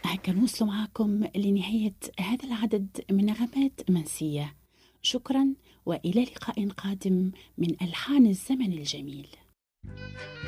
هكا نوصل معاكم لنهاية هذا العدد من نغمات منسية. شكرا وإلى لقاء قادم من ألحان الزمن الجميل.